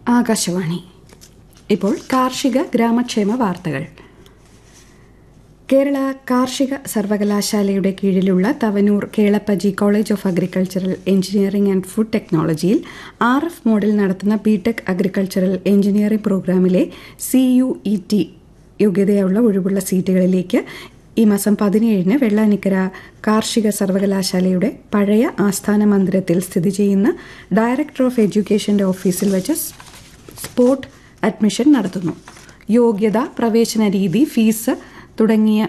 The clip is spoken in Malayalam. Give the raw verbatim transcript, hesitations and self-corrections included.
ആകാശവാണി. ഇപ്പോൾ കാർഷിക ഗ്രാമക്ഷേമ വാർത്തകൾ. കേരള കാർഷിക സർവകലാശാലയുടെ കീഴിലുള്ള Thavanur Kelappaji college of agricultural engineering and food ടെക്നോളജിയിൽ ആർ എഫ് മോഡിൽ നടത്തുന്ന ബിടെക് അഗ്രികൾച്ചറൽ എഞ്ചിനീയറിംഗ് പ്രോഗ്രാമിലെ സി യു ഇ ടി യോഗ്യതയുള്ള ഒഴിവുള്ള സീറ്റുകളിലേക്ക് ഈ മാസം പതിനേഴിന് വെള്ളാനിക്കര കാർഷിക സർവകലാശാലയുടെ പഴയ ആസ്ഥാന മന്ദിരത്തിൽ സ്ഥിതി ചെയ്യുന്ന ഡയറക്ടർ ഓഫ് എഡ്യൂക്കേഷന്റെ ഓഫീസിൽ വെച്ച് സ്പോട്ട് അഡ്മിഷൻ നടത്തുന്നു. യോഗ്യത, പ്രവേശന രീതി, ഫീസ് തുടങ്ങിയ